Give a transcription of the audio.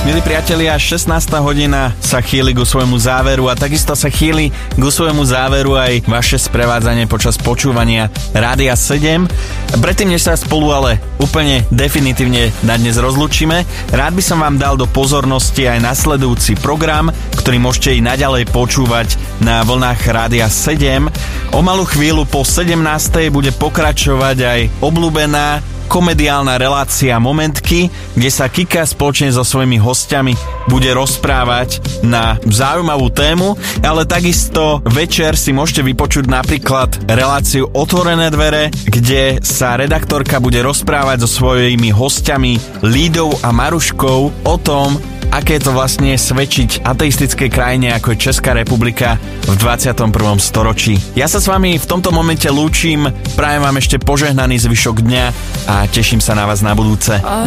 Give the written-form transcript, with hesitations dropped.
Milí priatelia, 16. hodina sa chýli ku svojmu záveru a takisto sa chýli ku svojmu záveru aj vaše sprevádzanie počas počúvania Rádia 7. Predtým, než sa spolu ale úplne definitívne na dnes rozlúčime, rád by som vám dal do pozornosti aj nasledujúci program, ktorý môžete i naďalej počúvať na vlnách Rádia 7. O malú chvíľu po 17. bude pokračovať aj obľúbená komediálna relácia Momentky, kde sa Kika spoločne so svojimi hostiami bude rozprávať na zaujímavú tému, ale takisto večer si môžete vypočuť napríklad reláciu Otvorené dvere, kde sa redaktorka bude rozprávať so svojimi hostiami Lídou a Maruškou o tom, aké to vlastne je svedčiť ateistickej krajine ako je Česká republika v 21. storočí. Ja sa s vami v tomto momente lúčim, prajem vám ešte požehnaný zvyšok dňa a teším sa na vás na budúce.